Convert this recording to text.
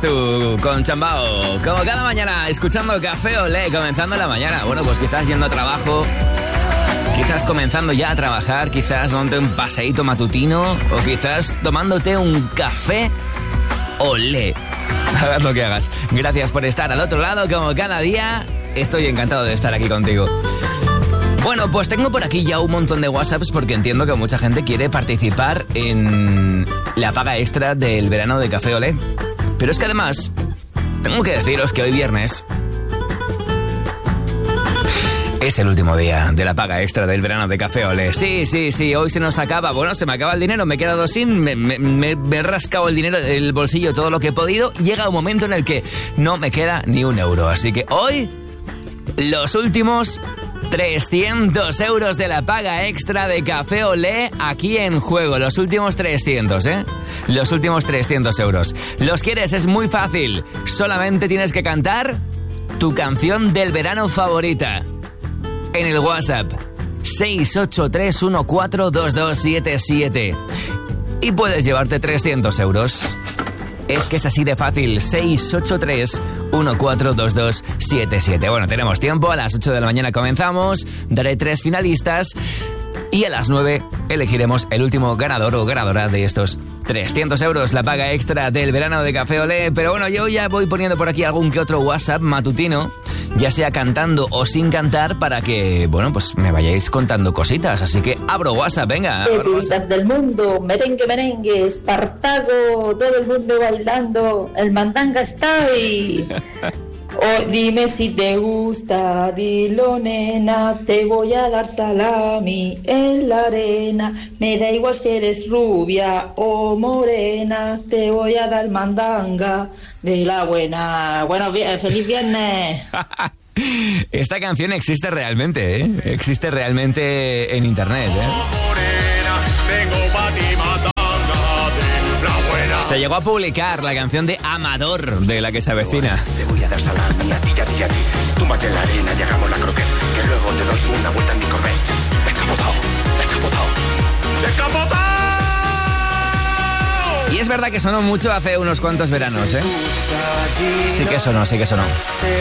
tú con Chambao. Como cada mañana, escuchando Café Olé, comenzando la mañana. Bueno, pues quizás yendo a trabajo, quizás comenzando ya a trabajar, quizás dándote un paseíto matutino o quizás tomándote un café Olé. Hagas lo que hagas. Gracias por estar al otro lado, como cada día. Estoy encantado de estar aquí contigo. Bueno, pues tengo por aquí ya un montón de WhatsApps porque entiendo que mucha gente quiere participar en la paga extra del verano de Café Olé. Pero es que además, tengo que deciros que hoy viernes es el último día de la paga extra del verano de Café Olé. Sí, hoy se nos acaba. Bueno, se me acaba el dinero, me he quedado sin, me he rascado el dinero, el bolsillo, todo lo que he podido. Llega un momento en el que no me queda ni un euro. Así que hoy, los últimos 300 euros de la paga extra de Café Olé aquí en juego. Los últimos 300, ¿eh? Los últimos 300 euros. ¿Los quieres? Es muy fácil. Solamente tienes que cantar tu canción del verano favorita en el WhatsApp 683142277 y puedes llevarte 300 euros. Es que es así de fácil. 683142277. Bueno, tenemos tiempo. A las 8 de la mañana comenzamos. Daré 3 finalistas y a las 9 elegiremos el último ganador o ganadora de estos 300 euros, la paga extra del verano de Café Olé. Pero bueno, yo ya voy poniendo por aquí algún que otro WhatsApp matutino, ya sea cantando o sin cantar, para que, bueno, pues me vayáis contando cositas. Así que abro WhatsApp, venga. Figuritas del mundo, merengue, merengue, Espartago, todo el mundo bailando, el mandanga está ahí. Oh, dime si te gusta, dilo nena, te voy a dar salami en la arena. Me da igual si eres rubia o morena, te voy a dar mandanga de la buena. Bueno, feliz viernes. Esta canción existe realmente, ¿eh? Existe realmente en internet, ¿eh? Se llegó a publicar la canción de Amador, de la que se avecina. Te voy a dar salami a ti, a ti, a ti. Túmbate en la arena y hagamos la croqueta, que luego te doy una vuelta en mi Corvette. Descapotado, descapotado, descapotado. Y es verdad que sonó mucho hace unos cuantos veranos, ¿eh? Sí que sonó.